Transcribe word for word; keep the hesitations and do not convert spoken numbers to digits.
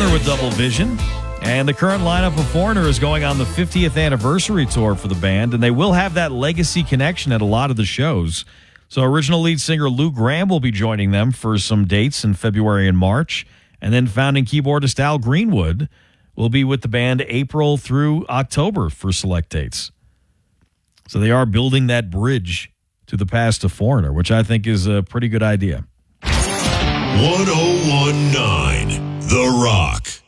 Foreigner with Double Vision. And the current lineup of Foreigner is going on the fiftieth anniversary tour for the band, and they will have that legacy connection at a lot of the shows. So original lead singer Lou Gramm will be joining them for some dates in February and March. And then founding keyboardist Al Greenwood will be with the band April through October for select dates. So they are building that bridge to the past of Foreigner, which I think is a pretty good idea. one oh one point nine The Rock.